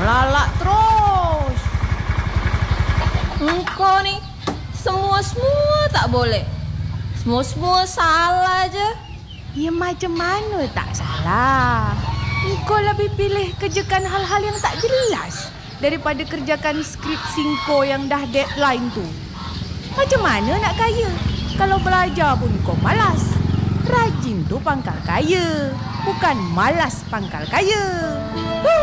melalak terus. Engkau ni semua tak boleh. Semua salah je. Ya macam mana tak salah? Engkau lebih pilih kerjakan hal-hal yang tak jelas daripada kerjakan skripsi kau yang dah deadline tu. Macam mana nak kaya kalau belajar pun kau malas? Rajin tu pangkal kaya, bukan malas pangkal kaya.